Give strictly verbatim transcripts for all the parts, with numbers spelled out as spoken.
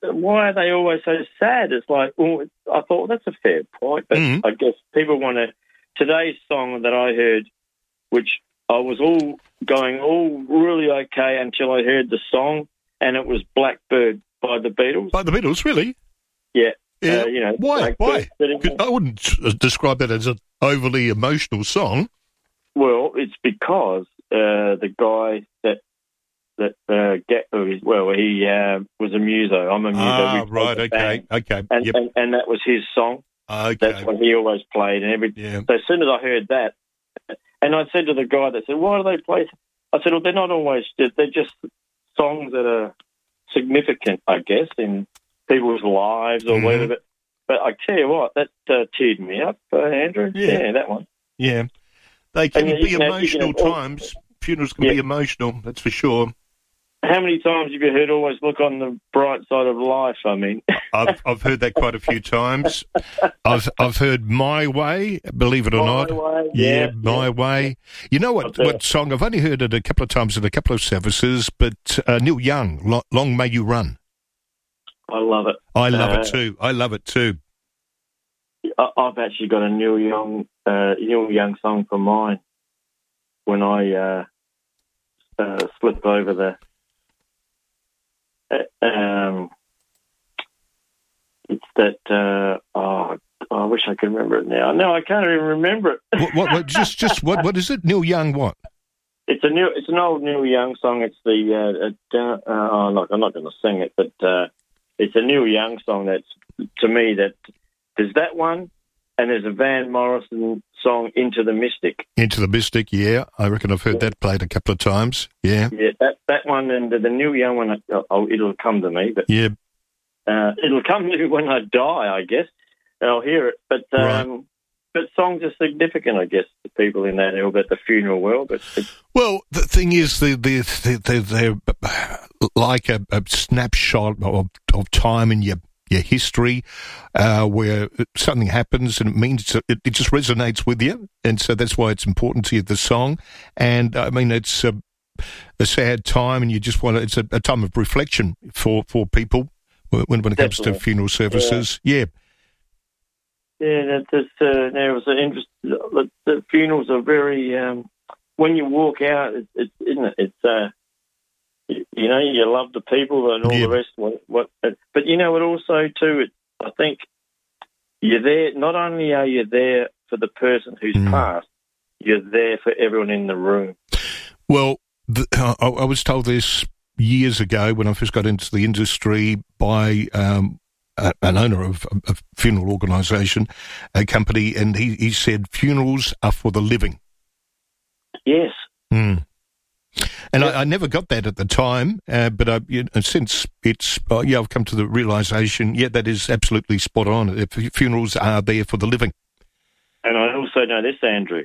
why are they always so sad? It's like, well, I thought, well, that's a fair point, but Mm. I guess people want to... Today's song that I heard, which I was all going all really okay until I heard the song, and it was Blackbird by the Beatles. By the Beatles, really? Yeah. Yeah. Uh, you know, Why? Why? Blackbird. 'Cause I wouldn't uh, describe that as an overly emotional song. Well, it's because uh, the guy that that uh, get well, he uh, was a muso. I'm a muso. Ah, We played right. the Okay. band, Okay. and, Yep. and and that was his song. Okay. That's what he always played, and every. Yeah. So as soon as I heard that, and I said to the guy that said, "Why do they play?" I said, "Well, they're not always. They're just songs that are significant, I guess, in people's lives or Mhm. whatever." But, but I tell you what, that uh, teared me up, uh, Andrew. Yeah. yeah, that one. Yeah. They can And, you be know, emotional you know, times. Funerals can Yeah. be emotional, that's for sure. How many times have you heard always look on the bright side of life? I mean, I've I've heard that quite a few times. I've I've heard My Way, believe it or My not. Way, yeah, yeah, My yeah. Way. You know what Okay. what song? I've only heard it a couple of times in a couple of services, but uh, Neil Young, Lo- Long May You Run. I love it. I love Uh, it too. I love it too. I, I've actually got a Neil Young, uh, Neil Young song for mine when I uh, uh, slip over the. Uh, um, it's that. Uh, oh, I wish I could remember it now. No, I can't even remember it. What, what, what just just what what is it? Neil Young what? It's a new. It's an old Neil Young song. It's the. Uh, uh, uh, oh, I'm not, I'm not going to sing it, but uh, it's a Neil Young song. That's to me that there's that one, and there's a Van Morrison song, "Into the Mystic." Into the Mystic, yeah. I reckon I've heard that played a couple of times. Yeah. Yeah, that that one and the, the Neil Young one. uh, Oh, it'll come to me, but Yeah. uh, it'll come to me when I die, I guess. And I'll hear it, but. Um, Right. But songs are significant, I guess, to people in that world, at the funeral world. But it's, Well, the thing is, they they they they're like a, a snapshot of, of time in your your history, uh, where something happens and it means it, it just resonates with you, and so that's why it's important to you. The song, and I mean, it's a, a sad time, and you just want to, it's a, a time of reflection for, for people when when it comes to Definitely. funeral services. Yeah. yeah, that, that's, uh, there was an interest. The, the funerals are very. Um, when you walk out, it's, it's isn't it? It's uh, you, you know, you love the people and all Yeah. the rest. What, what? But you know what? Also, too, it, I think you're there. Not only are you there for the person who's Mm. passed, you're there for everyone in the room. Well, the, uh, I, I was told this years ago when I first got into the industry by um, a, an owner of a, a funeral organisation, a company, and he, he said funerals are for the living. Yes. Mm. And I, I never got that at the time, uh, but I, you know, since it's, uh, yeah, I've come to the realisation, yeah, that is absolutely spot on. If funerals are there for the living. And I also know this, Andrew.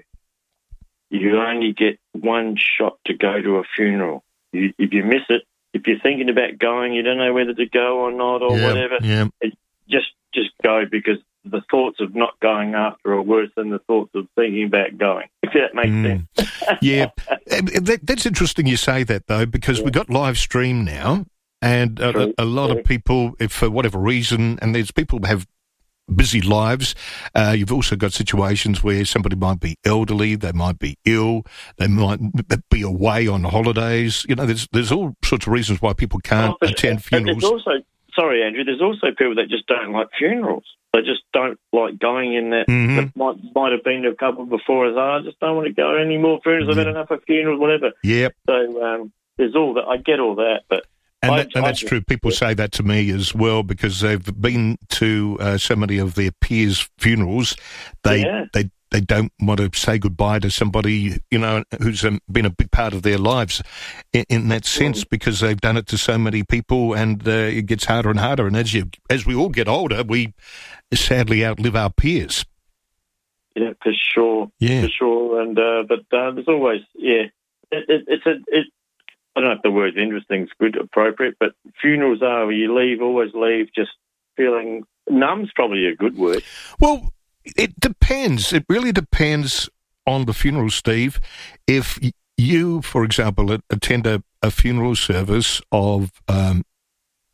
You only get one shot to go to a funeral. You, if you miss it, if you're thinking about going, you don't know whether to go or not or Yeah, whatever, yeah. it, just just go, because the thoughts of not going after are worse than the thoughts of thinking about going, if that makes Mm. sense. Yeah, And that, that's interesting you say that, though, because Yeah. we've got live stream now, and a, a, True. a lot Yeah. of people, if for whatever reason, and there's people who have busy lives, uh, you've also got situations where somebody might be elderly, they might be ill, they might be away on holidays. You know, there's there's all sorts of reasons why people can't Oh, but- attend but funerals. There's also, sorry, Andrew, there's also people that just don't like funerals. They just don't like going in that. Mhm. That might might have been to a couple before. As oh, I just don't want to go any more funerals. I've had Yeah. enough of funerals, whatever. Yep. So um, there's all that. I get all that, but And, I- that, and I that's just- true. People say that to me as well because they've been to uh, so many of their peers' funerals. They Yeah. they they don't want to say goodbye to somebody, you know, who's um, been a big part of their lives in, in that sense because they've done it to so many people, and uh, it gets harder and harder. And as you as we all get older, we sadly outlive our peers. yeah, for sure, Yeah. for sure. And uh, but uh, there's always yeah. It, it, it's a it. I don't know if the word's interesting, is good, appropriate, but funerals are where you leave, always leave, just feeling numb's probably a good word. Well, it depends. It really depends on the funeral, Steve. If y- you, for example, a- attend a, a funeral service of um,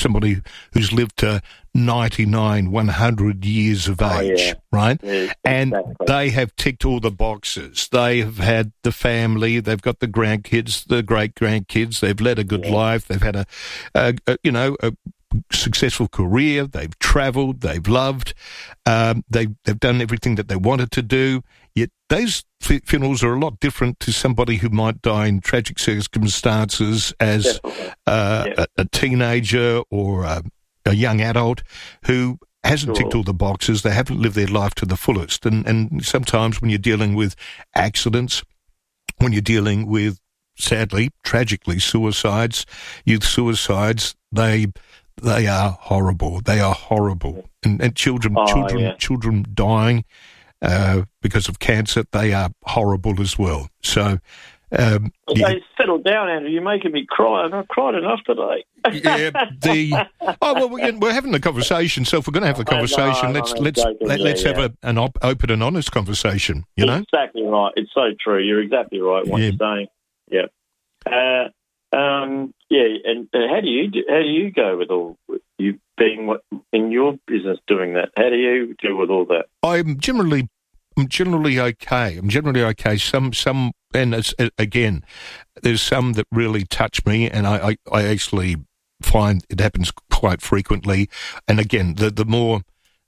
somebody who's lived to ninety-nine, one hundred years of Oh, age, yeah. right? Yeah, And exactly. they have ticked all the boxes. They have had the family, they've got the grandkids, the great-grandkids, they've led a good Yeah. life, they've had a, a, a you know, a successful career, they've travelled, they've loved, um, they, they've done everything that they wanted to do, yet those f- funerals are a lot different to somebody who might die in tragic circumstances as Definitely. uh, Yeah. a, a teenager or a, a young adult who hasn't Sure. ticked all the boxes, they haven't lived their life to the fullest. And, and sometimes when you're dealing with accidents, when you're dealing with, sadly, tragically, suicides, youth suicides, they they are horrible. They are horrible. And, and children, Oh, children, yeah. children dying uh, because of cancer, they are horrible as well. So, um, yeah, Hey, settle down, Andrew. You're making me cry. I've cried enough today. yeah, the oh well, we're, we're having a conversation. So if we're going to have the I know, conversation, I know, let's I'm let's joking, let, yeah, let's have yeah. a, an op- open and honest conversation. You know, Exactly right. It's so true. You're exactly right. What Yeah. you're saying. Yeah. Uh, um, yeah. And uh, how do you do, how do you go with all you being what in your business doing that? How do you deal with all that? I'm generally I'm generally okay. I'm generally okay. Some some and it's, uh, again, there's some that really touch me, and I, I, I actually find it happens quite frequently. And again, the the more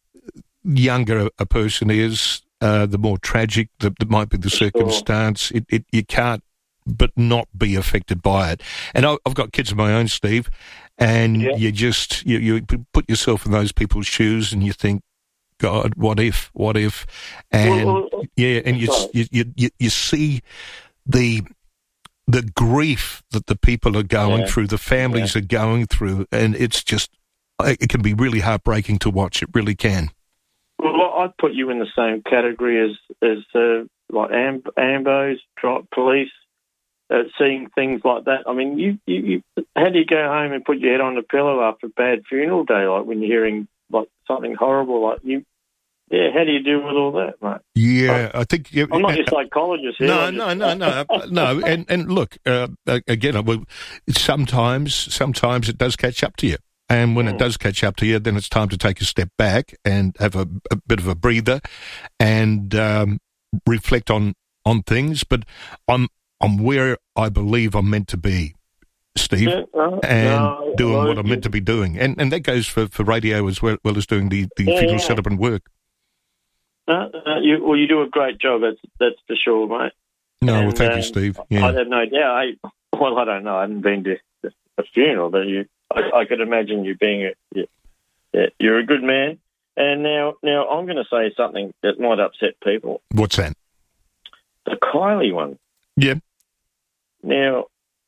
younger a person is, uh, the more tragic that, that might be the Sure. circumstance. It, it you can't but not be affected by it. And I, I've got kids of my own, Steve, and Yeah. you just you, you put yourself in those people's shoes, and you think, God, what if? What if? And Well, well, yeah, and you, sorry. you you you you see the the grief that the people are going Yeah. through, the families are going through, and it's just it can be really heartbreaking to watch. It really can. Well, I'd put you in the same category as as uh, like Am- Ambos, dro- police, uh, seeing things like that. I mean, you, you, you how do you go home and put your head on the pillow after a bad funeral day, like when you're hearing like something horrible, like you? Yeah, how do you deal with all that, mate? Yeah, I think you, I'm not your psychologist here. No, I'm no, just- no, no, no. And and look, uh, again, I will- sometimes sometimes it does catch up to you. And when it Mm. does catch up to you, then it's time to take a step back and have a, a bit of a breather and um, reflect on, on things. But I'm I'm where I believe I'm meant to be, Steve, Yeah, no, and no, doing no, what I'm meant to be doing. And and that goes for, for radio as well, well as doing the, the Yeah, funeral yeah. celebrant work. No, no, you, well, you do a great job. That's that's for sure, mate. No, well, And, thank you, um, Steve. I Yeah. have no doubt. I, well, I don't know. I haven't been to a funeral, but you, I, I could imagine you being a, you, yeah, you're a good man. And now, now I'm going to say something that might upset people. What's that? The Kylie one. Yeah. Now,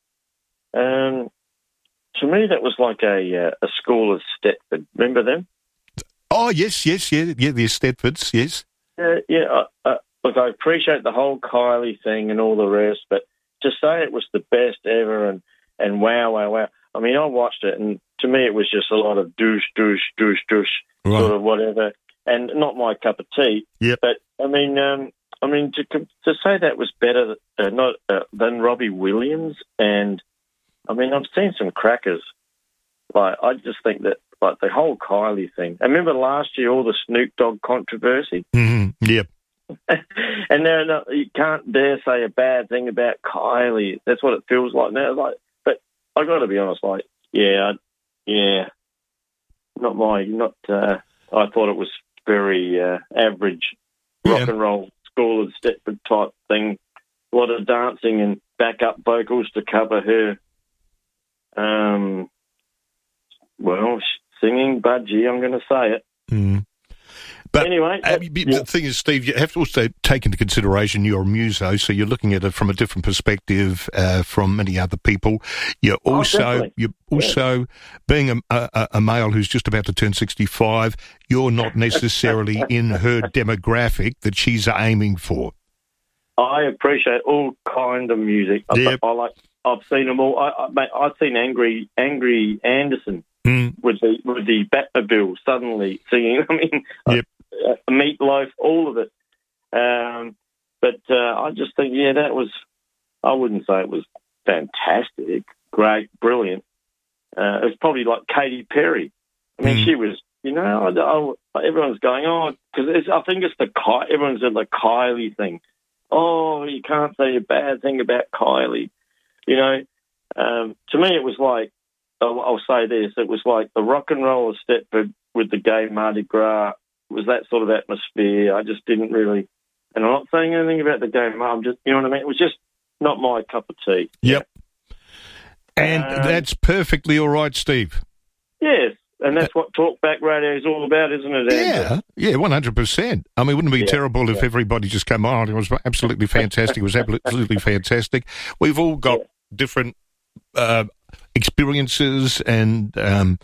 um, to me, that was like a uh, a school of Stepford. Remember them? Oh, yes, yes, yeah, yeah, the Stedfords, yes. Uh, yeah. Uh, uh, look, I appreciate the whole Kylie thing and all the rest, but to say it was the best ever and and wow, wow, wow. I mean, I watched it, and to me, it was just a lot of douche, douche, douche, douche, Right. sort of whatever, and not my cup of tea. Yep. But I mean, um, I mean, to to say that was better uh, not uh, than Robbie Williams, and I mean, I've seen some crackers. Like, I just think that, like, the whole Kylie thing. I remember last year all the Snoop Dogg controversy, Mm-hmm. Yep. and now no, you can't dare say a bad thing about Kylie. That's what it feels like now. Like, but I got to be honest, like, yeah, I, yeah, not my, not. Uh, I thought it was very uh, average rock Yeah. and roll school of Stepford type thing. A lot of dancing and backup vocals to cover her. Um, well, singing budgie. I'm going to say it. Mm. But Anyway, uh, that- the yeah. thing is, Steve, you have to also take into consideration you're a muso, so you're looking at it from a different perspective uh, from many other people. You're Oh, also definitely. you're also being a, a, a male who's just about to turn sixty-five. You're not necessarily in her demographic that she's aiming for. I appreciate all kind of music. I, Yep. I like. I've seen them all. I, I, mate, I've seen Angry Angry Anderson Mm. with the with the Batmobile suddenly singing. I mean, Yep. uh, Meatloaf, all of it. Um, but uh, I just think, yeah, that was. I wouldn't say it was fantastic, great, brilliant. Uh, it was probably like Katy Perry. I mean, mm. she was, you know, I, I, everyone's going, oh, because I think it's the Ky- everyone's in the Kylie thing. Oh, you can't say a bad thing about Kylie. You know, um, to me, it was like, I'll, I'll say this, it was like the rock and roll of Stepford with the gay Mardi Gras. It was that sort of atmosphere. I just didn't really, and I'm not saying anything about the gay mum, just, you know what I mean? It was just not my cup of tea. Yep. And um, that's perfectly all right, Steve. Yes, and that's what Talkback Radio is all about, isn't it, Andrew? Yeah, yeah, one hundred percent. I mean, it wouldn't be yeah, terrible if yeah. everybody just came on. It was absolutely fantastic. It was absolutely fantastic. We've all got yeah. different uh, experiences and um,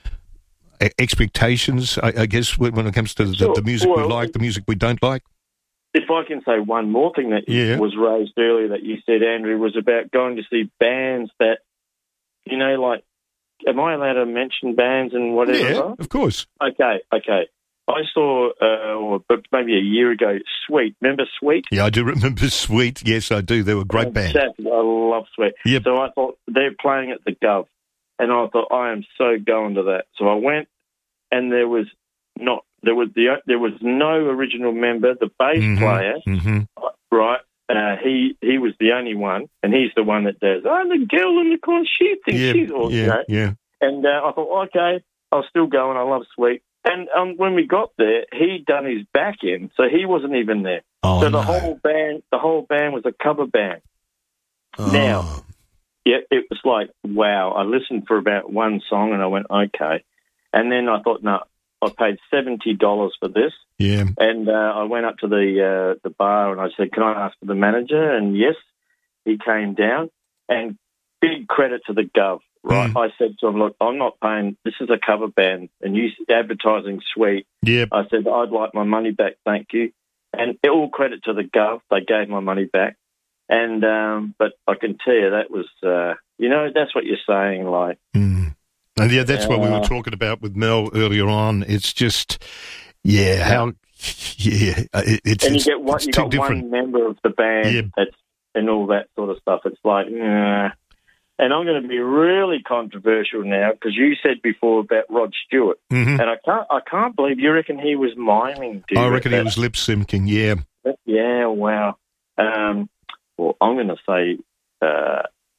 expectations, I, I guess, when it comes to the, sure. the music well, we like, the music we don't like. If I can say one more thing that yeah. was raised earlier that you said, Andrew, was about going to see bands that, you know, like, am I allowed to mention bands and whatever? Yeah, of course. Okay, okay. I saw, uh, or maybe a year ago, Sweet. Remember Sweet? Yeah, I do remember Sweet. Yes, I do. They were a great band. I love Sweet. Yep. So I thought, they're playing at the Gov. And I thought, I am so going to that. So I went, and there was not, there was the there was no original member. The bass mm-hmm. player, mm-hmm. right? Uh, he he was the only one, and he's the one that does, oh, the girl in the corner, she thinks yeah, she's all, yeah, you know. yeah. And uh, I thought, okay, I'll still go, and I love Sweet. And um, when we got there, he'd done his back in, so he wasn't even there. Oh, so the no. whole band, the whole band was a cover band. Oh. Now, yeah, it was like, wow. I listened for about one song, and I went, okay. And then I thought, no, I paid seventy dollars for this. Yeah. And uh, I went up to the uh, the bar and I said, can I ask for the manager? And yes, he came down. And big credit to the Gov, right? Mm. I said to him, look, I'm not paying. This is a cover band and you advertising Sweet. Yeah. I said, I'd like my money back, thank you. And all credit to the Gov. They gave my money back. And um, but I can tell you that was, uh, you know, that's what you're saying, like. Mm. And yeah, that's uh, what we were talking about with Mel earlier on. It's just, yeah, how, yeah, it, it's and you it's, get one, it's you too got different. one member of the band yeah. that's and all that sort of stuff. It's like, nah. And I'm going to be really controversial now because you said before about Rod Stewart, mm-hmm. and I can't, I can't believe you reckon he was miming. I reckon he was lip syncing. Yeah, yeah, wow. Um, well, I'm going to say. Uh,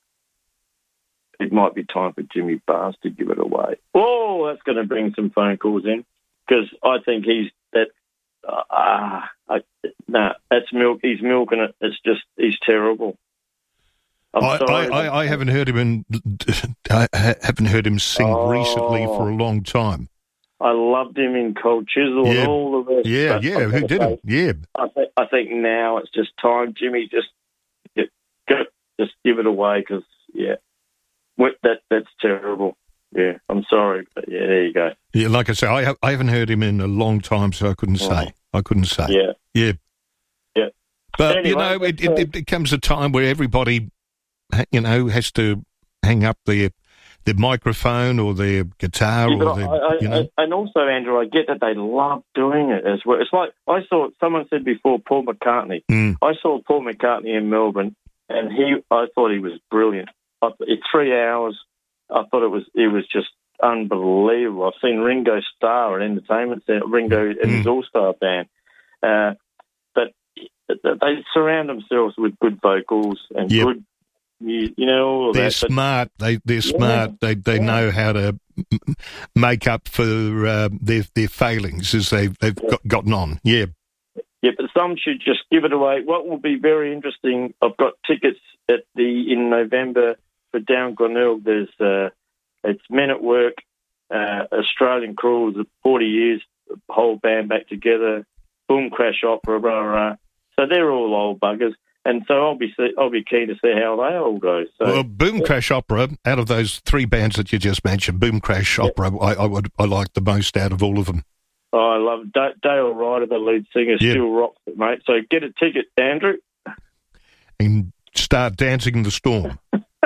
It might be time for Jimmy Barnes to give it away. Oh, that's going to bring some phone calls in because I think he's that. Ah, uh, nah, that's milk. He's milking it. It's just he's terrible. I'm I, sorry. I, I, I haven't heard him in. I haven't heard him sing oh, recently for a long time. I loved him in Cold Chisel yeah. and all of this. Yeah, yeah. Who didn't? Yeah. I think I think now it's just time, Jimmy. Just just give it away because yeah. That that's terrible. Yeah, I'm sorry, but yeah, there you go. Yeah, like I say, I I haven't heard him in a long time, so I couldn't oh. say. I couldn't say. Yeah, yeah, yeah. But anyway, you know, it, it, it, it comes a time where everybody, you know, has to hang up their their microphone or their guitar yeah, or their, I, I, you know. I, and also, Andrew, I get that they love doing it as well. It's like I saw someone said before, Paul McCartney. Mm. I saw Paul McCartney in Melbourne, and he, I thought he was brilliant. In three hours, I thought it was it was just unbelievable. I've seen Ringo Starr at Entertainment Centre, Ringo and his All Star band, uh, but they surround themselves with good vocals and yep. good, you, you know, all of they're that. Smart. But, they they're yeah, smart. They they yeah. know how to make up for uh, their their failings as they've they've yeah. got, gotten on. Yeah. Yeah, but some should just give it away. What will be very interesting, I've got tickets at the in November for Down Glenelg. There's uh, it's Men at Work, uh, Australian Cruise, forty years, whole band back together, Boom Crash Opera, blah, blah, blah. So they're all old buggers, and so I'll be I'll be keen to see how they all go. So, well, Boom yeah. Crash Opera, out of those three bands that you just mentioned, Boom Crash yeah. Opera, I, I would I like the most out of all of them. Oh, I love D- Dale Ryder, the lead singer, yep. still rocks it, mate. So get a ticket, Andrew. And start dancing in the storm.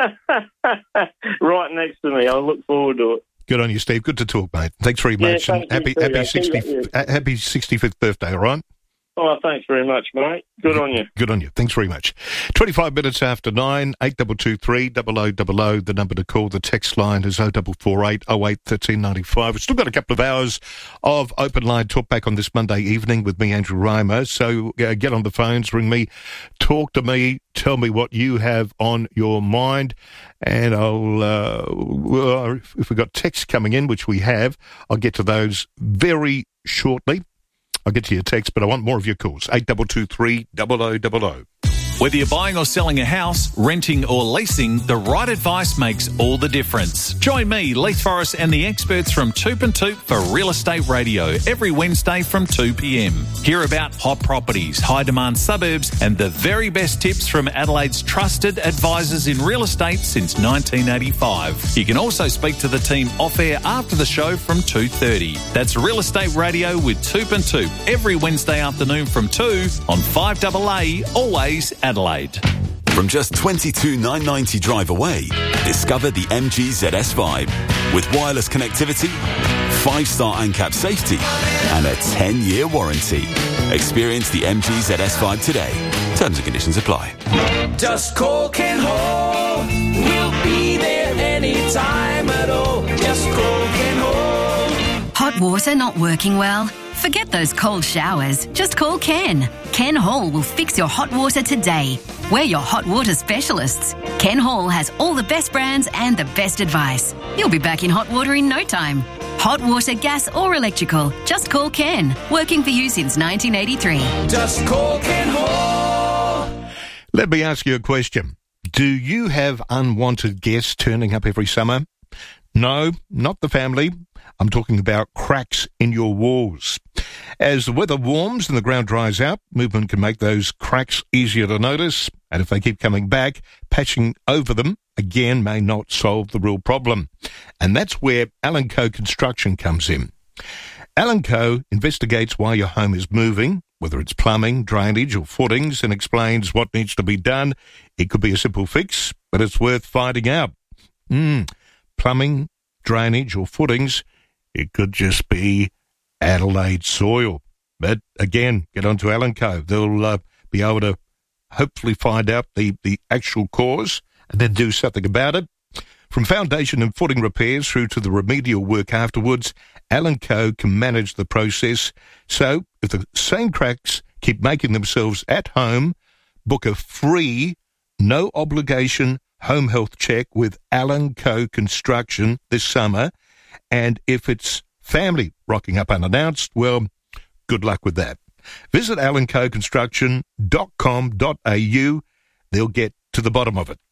Right next to me. I look forward to it. Good on you, Steve. Good to talk, mate. Thanks very much. Yeah, and happy happy sixty happy sixty fifth birthday, all right? Oh, thanks very much, mate. Good on you. Good on you. Thanks very much. twenty-five minutes after nine, eight two two three, double oh double oh, the number to call. The text line is oh four four eight, oh eight, one three nine five. We've still got a couple of hours of open line talk back on this Monday evening with me, Andrew Reimer. So uh, get on the phones, ring me, talk to me, tell me what you have on your mind, and I'll, uh, well, if we've got texts coming in, which we have, I'll get to those very shortly. I'll get to your text, but I want more of your calls. eight two two three, double oh double oh. Whether you're buying or selling a house, renting or leasing, the right advice makes all the difference. Join me, Leith Forrest, and the experts from Toop and Toop for Real Estate Radio every Wednesday from two p.m. Hear about hot properties, high-demand suburbs, and the very best tips from Adelaide's trusted advisors in real estate since nineteen eighty-five. You can also speak to the team off-air after the show from two thirty. That's Real Estate Radio with Toop and Toop every Wednesday afternoon from two on five A A, always Adelaide. From just twenty-two thousand nine hundred ninety drive away, discover the M G Z S five. With wireless connectivity, five-star ANCAP safety, and a ten-year warranty. Experience the M G Z S five today. Terms and conditions apply. Just call Ken Hall. We'll be there anytime at all. Just call Ken Hall. Hot water not working well? Forget those cold showers. Just call Ken. Ken Hall will fix your hot water today. We're your hot water specialists. Ken Hall has all the best brands and the best advice. You'll be back in hot water in no time. Hot water, gas or electrical. Just call Ken. Working for you since nineteen eighty-three. Just call Ken Hall. Let me ask you a question. Do you have unwanted guests turning up every summer? No, not the family. I'm talking about cracks in your walls. As the weather warms and the ground dries out, movement can make those cracks easier to notice. And if they keep coming back, patching over them, again, may not solve the real problem. And that's where Allen Co Construction comes in. Allen Co investigates why your home is moving, whether it's plumbing, drainage or footings, and explains what needs to be done. It could be a simple fix, but it's worth finding out. Hmm, plumbing, drainage or footings, it could just be Adelaide soil. But again, get on to Allen Co. They'll uh, be able to hopefully find out the, the actual cause and then do something about it. From foundation and footing repairs through to the remedial work afterwards, Allen Co can manage the process. So if the same cracks keep making themselves at home, book a free, no obligation home health check with Allen Co Construction this summer. And if it's family rocking up unannounced, well, good luck with that. Visit allen co construction dot com dot a u. They'll get to the bottom of it.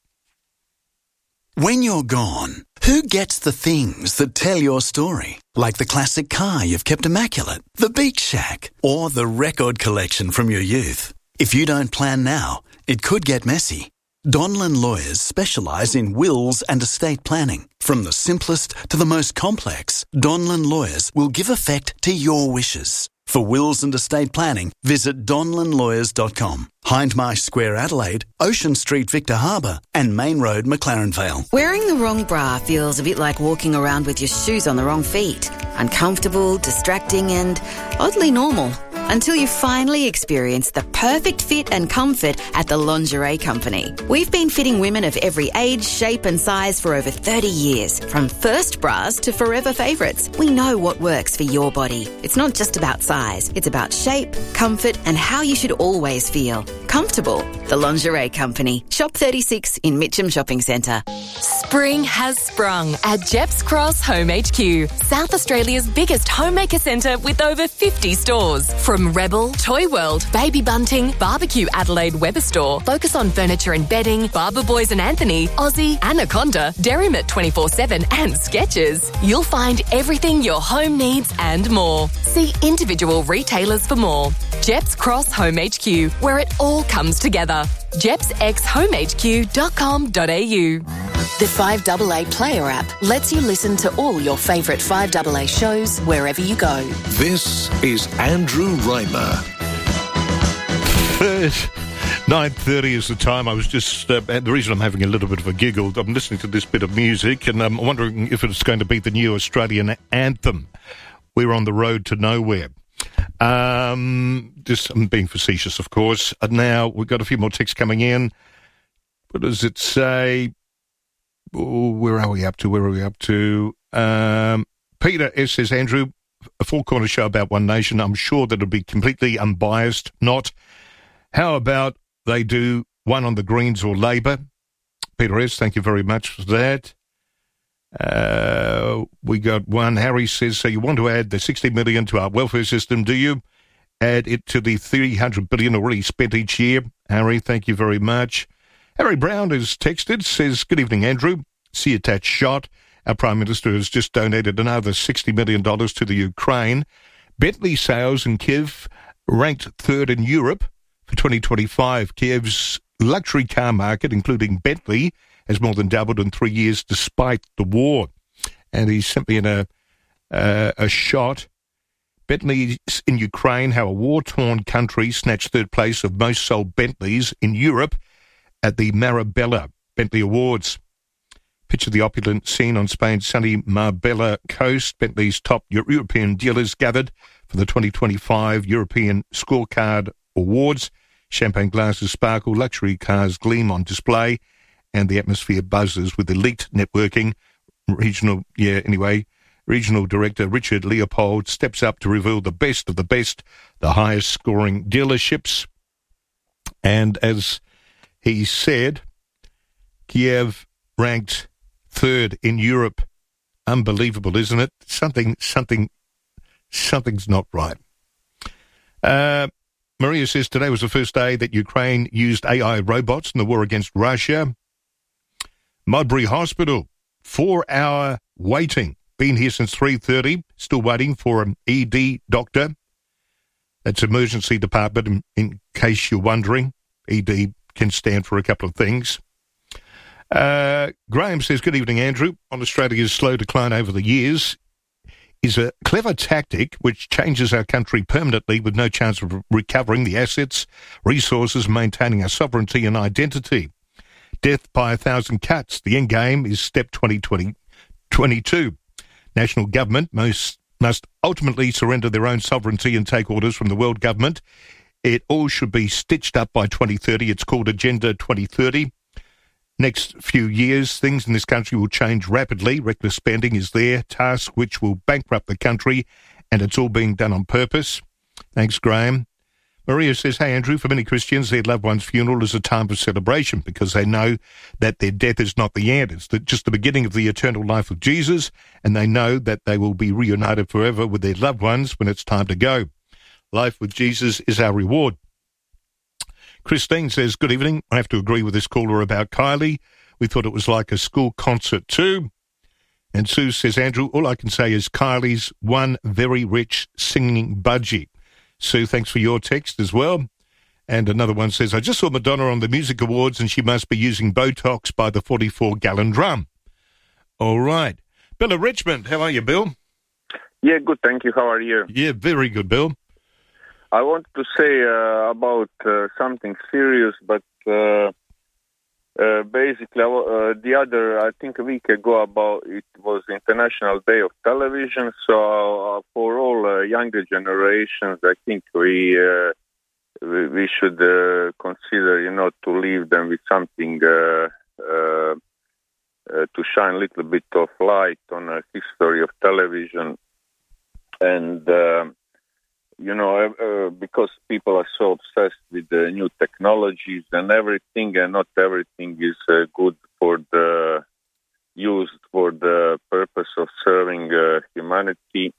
When you're gone, who gets the things that tell your story? Like the classic car you've kept immaculate, the beach shack, or the record collection from your youth. If you don't plan now, it could get messy. Donlan Lawyers specialise in wills and estate planning. From the simplest to the most complex, Donlan Lawyers will give effect to your wishes. For wills and estate planning, visit donlan lawyers dot com. Hindmarsh Square, Adelaide, Ocean Street, Victor Harbour, and Main Road, McLaren Vale. Wearing the wrong bra feels a bit like walking around with your shoes on the wrong feet. Uncomfortable, distracting, and oddly normal. Until you finally experience the perfect fit and comfort at the Lingerie Company. We've been fitting women of every age, shape and size for over thirty years. From first bras to forever favourites, we know what works for your body. It's not just about size. It's about shape, comfort and how you should always feel. Comfortable. The Lingerie Company. Shop thirty-six in Mitcham Shopping Centre. Spring has sprung at Jeps Cross Home H Q, South Australia's biggest homemaker centre with over fifty stores. From Rebel, Toy World, Baby Bunting, Barbecue Adelaide Weber Store, Focus on Furniture and Bedding, Barber Boys and Anthony, Aussie, Anaconda, Derrimut twenty-four seven and Skechers. You'll find everything your home needs and more. See individual retailers for more. Jeps Cross Home H Q, where it all comes together. jeps x home h q dot com dot a u. The five A A Player app lets you listen to all your favourite five A A shows wherever you go. This is Andrew Reimer. nine thirty is the time. I was just, uh, the reason I'm having a little bit of a giggle, I'm listening to this bit of music and I'm wondering if it's going to be the new Australian anthem. We're on the road to nowhere. Um, just I'm being facetious, of course. And now we've got a few more texts coming in. What does it say? Oh, where are we up to? Where are we up to? Um, Peter S. says, Andrew, a four-corner show about One Nation. I'm sure that it'll be completely unbiased. Not. How about they do one on the Greens or Labor? Peter S., thank you very much for that. Uh, we got one. Harry says, so you want to add the sixty million dollars to our welfare system, do you? Add it to the three hundred billion dollars already spent each year. Harry, thank you very much. Harry Brown has texted, says, good evening, Andrew. See attached shot. Our Prime Minister has just donated another sixty million dollars to the Ukraine. Bentley sales in Kiev ranked third in Europe for twenty twenty-five. Kiev's luxury car market, including Bentley, has more than doubled in three years despite the war. And he's simply in a, uh, a shot. Bentley in Ukraine, how a war-torn country snatched third place of most sold Bentleys in Europe at the Marbella Bentley Awards. Picture the opulent scene on Spain's sunny Marbella coast. Bentley's top European dealers gathered for the twenty twenty-five European Scorecard Awards. Champagne glasses sparkle, luxury cars gleam on display, and the atmosphere buzzes with elite networking. Regional, yeah, anyway, Regional Director Richard Leopold steps up to reveal the best of the best, the highest scoring dealerships. And as he said, Kiev ranked third in Europe. Unbelievable, isn't it? Something, something, something's not right. Uh, Maria says today was the first day that Ukraine used A I robots in the war against Russia. Modbury Hospital, four-hour waiting. Been here since three thirty, still waiting for an E D doctor. That's emergency department, in, in case you're wondering. E D can stand for a couple of things. Uh, Graham says, good evening, Andrew. On Australia's slow decline over the years is a clever tactic which changes our country permanently with no chance of recovering the assets, resources, maintaining our sovereignty and identity. Death by a thousand cuts. The end game is step twenty twenty-two. National government most must ultimately surrender their own sovereignty and take orders from the world government. It all should be stitched up by twenty thirty. It's called Agenda twenty thirty. Next few years, things in this country will change rapidly. Reckless spending is their task, which will bankrupt the country, and it's all being done on purpose. Thanks, Graham. Maria says, hey, Andrew, for many Christians, their loved one's funeral is a time of celebration because they know that their death is not the end. It's the, just the beginning of the eternal life of Jesus, and they know that they will be reunited forever with their loved ones when it's time to go. Life with Jesus is our reward. Christine says, good evening. I have to agree with this caller about Kylie. We thought it was like a school concert too. And Sue says, Andrew, all I can say is Kylie's one very rich singing budgie. Sue, thanks for your text as well. And another one says, I just saw Madonna on the Music Awards and she must be using Botox by the forty-four gallon drum. All right. Bill of Richmond, how are you, Bill? Yeah, good, thank you. How are you? Yeah, very good, Bill. I want to say uh, about uh, something serious, but uh, uh, basically uh, the other, I think a week ago, about it was International Day of Television. So uh, for all uh, younger generations, I think we uh, we, we should uh, consider, you know, to leave them with something uh, uh, uh, to shine a little bit of light on the history of television. And uh, you know, uh, because people are so obsessed with the new technologies and everything, and not everything is uh, good for the used for the purpose of serving uh, humanity.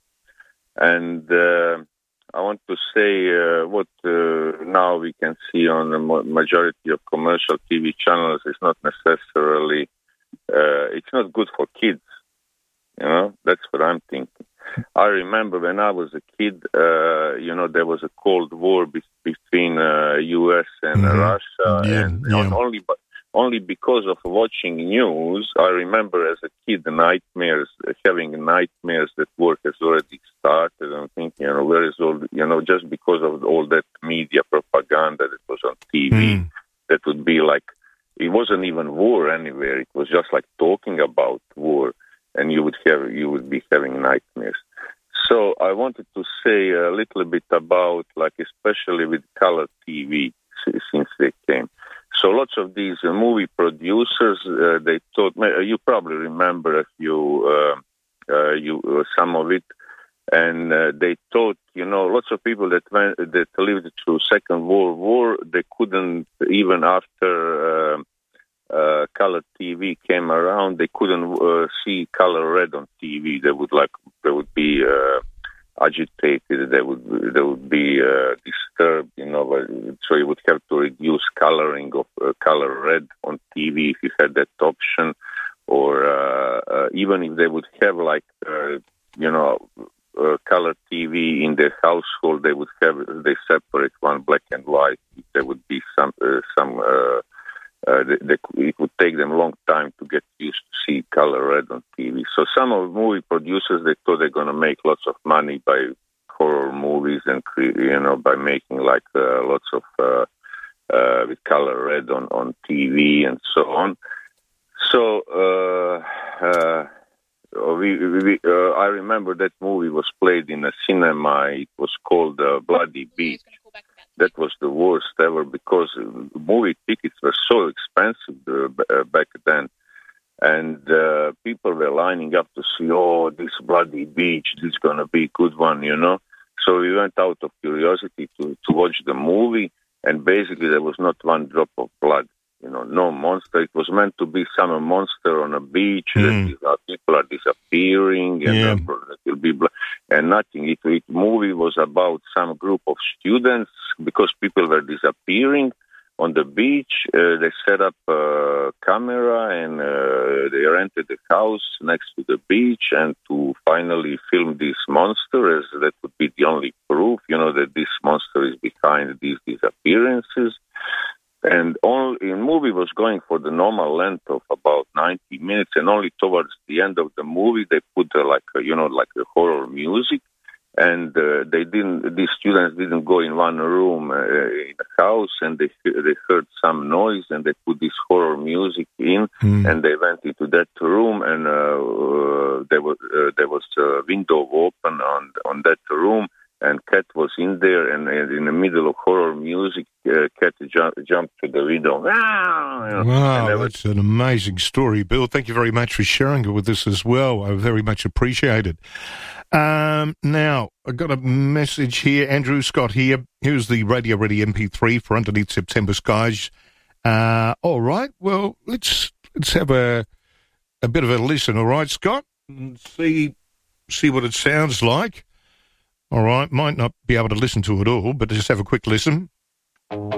And uh, I want to say uh, what uh, now we can see on the majority of commercial T V channels is not necessarily, uh, it's not good for kids. You know, that's what I'm thinking. I remember when I was a kid, uh, you know, there was a Cold War be- between uh, U S and mm-hmm. Russia, yeah, and yeah. only only because of watching news. I remember as a kid the nightmares, having nightmares that war has already started, and thinking, you know, where is all, you know, just because of all that media propaganda that was on T V, mm. that would be like, it wasn't even war anywhere. It was just like talking about war. And you would have, you would be having nightmares. So So I wanted to say a little bit about, like, especially with color T V since they came. So lots of these uh, movie producers, uh, they thought, you probably remember a few, uh, uh, you uh, some of it, and uh, they thought, you know, lots of people that went, that lived through Second World War, they couldn't, even after uh, uh, color T V came around, they couldn't uh, see color red on T V. They would like, they would be uh, agitated, they would they would be uh, disturbed, you know. So you would have to reduce coloring of uh, color red on T V if you had that option, or uh, uh, even if they would have like uh, you know uh, color T V in their household, they would have they separate one black and white. There would be some uh, some. Uh, Uh, they, they, it would take them a long time to get used to see color red on T V. So some of the movie producers, they thought they're going to make lots of money by horror movies and, you know, by making like uh, lots of uh, uh, with color red on, on T V and so on. So uh, uh, we, we, uh, I remember that movie was played in a cinema. It was called uh, Bloody Beach. That was the worst ever because movie tickets were so expensive uh, b- uh, back then. And uh, people were lining up to see, oh, this Bloody Beach, this is going to be a good one, you know. So we went out of curiosity to, to watch the movie, and basically there was not one drop of blood, you know, no monster. It was meant to be some monster on a beach, mm. that people are disappearing, and yeah. uh, that will be blood, and nothing. It, it movie was about some group of students, because people were disappearing on the beach. Uh, they set up a camera and uh, they rented a house next to the beach, and to finally film this monster, as that would be the only proof, you know, that this monster is behind these disappearances. And all in movie was going for the normal length of about ninety minutes, and only towards the end of the movie they put uh, like a, you know like a horror music. And uh, they didn't. These students didn't go in one room uh, in the house, and they they heard some noise, and they put this horror music in, mm. and they went into that room, and uh, uh, there was uh, there was a window open on on that room, and Cat was in there, and, and in the middle of horror music, uh, Cat ju- jumped to the window. Ah! Wow, that's an amazing story, Bill. Thank you very much for sharing it with us as well. I very much appreciate it. Um, now, I've got a message here. Andrew Scott here. Here's the Radio Ready M P three for Underneath September Skies. Uh, all right, well, let's let's have a a bit of a listen, all right, Scott? And see, see what it sounds like. All right, might not be able to listen to it all, but just have a quick listen.